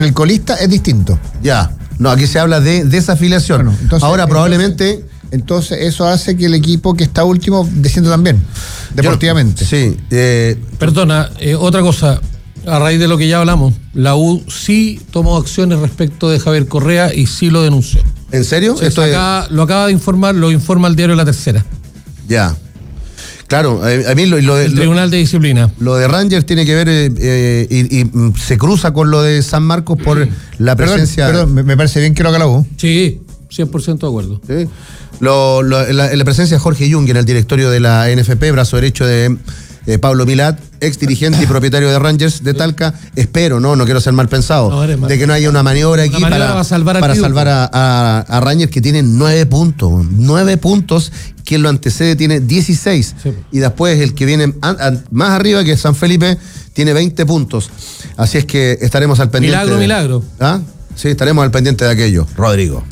El colista es distinto. Ya. No, aquí se habla de desafiliación. Bueno, ahora probablemente... Entonces eso hace que el equipo que está último descienda también, deportivamente. Sí. Perdona, otra cosa, a raíz de lo que ya hablamos, la U sí tomó acciones respecto de Javier Correa y sí lo denunció. ¿En serio? Lo acaba de informar, lo informa el diario La Tercera. Ya. Claro, a mí el Tribunal de Disciplina. Lo de Rangers tiene que ver y se cruza con lo de San Marcos por la presencia... Perdón, me parece bien que lo haga la U. Sí, 100% de acuerdo. Sí. La presencia de Jorge Jung en el directorio de la NFP, brazo derecho de Pablo Milat, ex dirigente y propietario de Rangers de Talca. Espero, no quiero ser mal pensado, de que no haya una maniobra aquí para salvar a Rangers, que tiene 9 puntos. 9 puntos, quien lo antecede tiene 16. Sí. Y después el que viene más arriba, que es San Felipe, tiene 20 puntos. Así es que estaremos al pendiente. Milagro. ¿Ah? Sí, estaremos al pendiente de aquello. Rodrigo.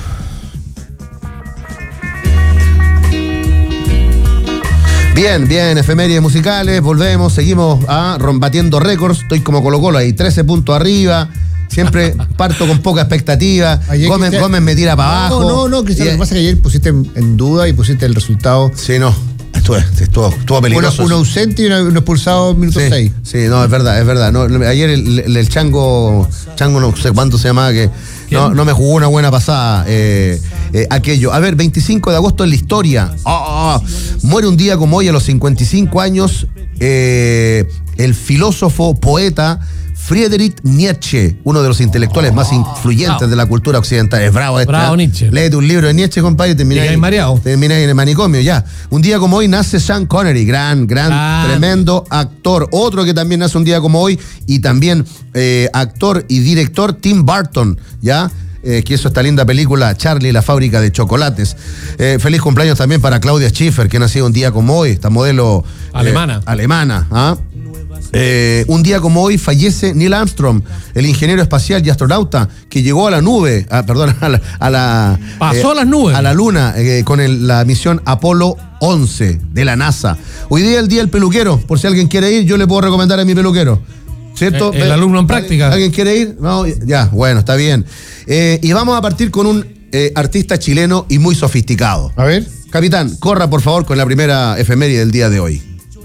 Bien, efemérides musicales, volvemos, seguimos batiendo récords, estoy como Colo-Colo ahí, 13 puntos arriba, siempre parto con poca expectativa, Gómez me tira para abajo. No, Cristiano, lo que pasa es que ayer pusiste en duda y pusiste el resultado. Sí, no, estuvo peligroso. Un ausente y un expulsado en minuto 6. Sí, no, es verdad. No, ayer el Chango, no sé cuánto se llamaba, que no me jugó una buena pasada aquello. A ver, 25 de agosto en la historia. Muere un día como hoy a los 55 años el filósofo, poeta Friedrich Nietzsche, uno de los intelectuales más influyentes de la cultura occidental. Es bravo Nietzsche. Léete un libro de Nietzsche, compadre, y termináis en el manicomio, ya. Un día como hoy nace Sean Connery, gran, tremendo actor. Otro que también nace un día como hoy, y también actor y director, Tim Burton, ya. Que hizo esta linda película Charlie y la fábrica de chocolates. Feliz cumpleaños también para Claudia Schiffer, que nació un día como hoy, esta modelo alemana. Un día como hoy fallece Neil Armstrong, el ingeniero espacial y astronauta que llegó a la nube, pasó a las nubes, a la luna con la misión Apolo 11 de la NASA. Hoy día es el día del peluquero, por si alguien quiere ir, yo le puedo recomendar a mi peluquero. ¿Cierto? El alumno en práctica. ¿Alguien quiere ir? No, ya, bueno, está bien. Y vamos a partir con un artista chileno y muy sofisticado. A ver. Capitán, corra por favor con la primera efeméride del día de hoy.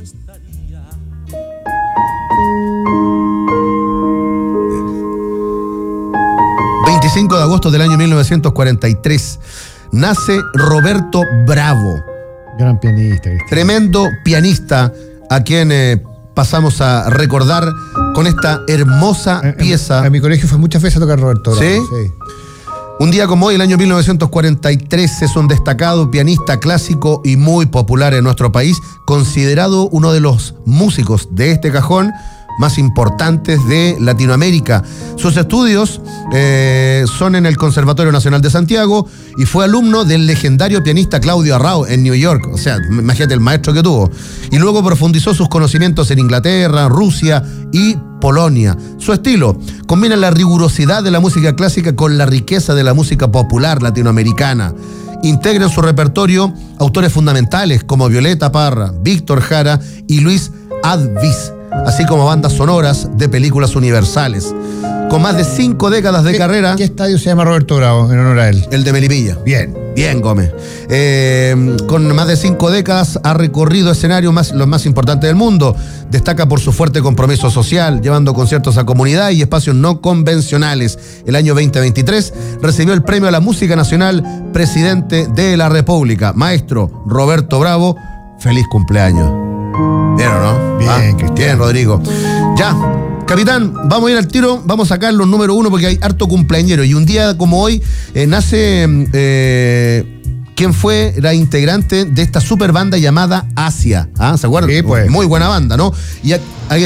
El 25 de agosto del año 1943 nace Roberto Bravo. Gran pianista. Tremendo pianista a quien pasamos a recordar con esta hermosa pieza. En mi colegio fue muchas veces a tocar Roberto Bravo. ¿Sí? Un día como hoy, el año 1943, es un destacado pianista clásico y muy popular en nuestro país, considerado uno de los músicos de este cajón más importantes de Latinoamérica. Sus estudios son en el Conservatorio Nacional de Santiago y fue alumno del legendario pianista Claudio Arrau en New York. O sea, imagínate el maestro que tuvo. Y luego profundizó sus conocimientos en Inglaterra, Rusia y Polonia. Su estilo combina la rigurosidad de la música clásica con la riqueza de la música popular latinoamericana. Integra en su repertorio autores fundamentales como Violeta Parra, Víctor Jara y Luis Advis, así como bandas sonoras de películas universales. Con más de 5 décadas de carrera... ¿Qué estadio se llama Roberto Bravo en honor a él? El de Melipilla. Bien, Gómez. Con más de 5 décadas ha recorrido escenarios los más importantes del mundo. Destaca por su fuerte compromiso social, llevando conciertos a comunidad y espacios no convencionales. El año 2023 recibió el Premio a la Música Nacional Presidente de la República. Maestro Roberto Bravo, feliz cumpleaños. ¿Bien o no? Bien, Cristian. Bien, Rodrigo. Ya, capitán, vamos a ir al tiro, vamos a sacar los número 1 porque hay harto cumpleañero. Y un día como hoy nace quien fue la integrante de esta super banda llamada Asia. ¿Se acuerdan? Sí, pues. Muy buena banda, ¿no? Y ahí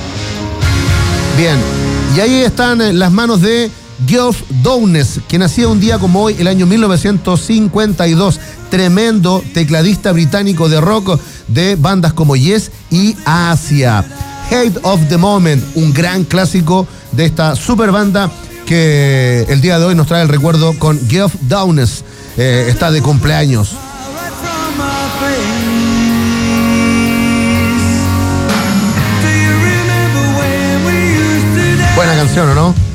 bien. Y ahí están en las manos de Geoff Downes, que nacía un día como hoy, el año 1952. Tremendo tecladista británico de rock de bandas como Yes y Asia. Hate of the Moment, un gran clásico de esta super banda que el día de hoy nos trae el recuerdo con Geoff Downes. Está de cumpleaños. Buena canción, ¿o no?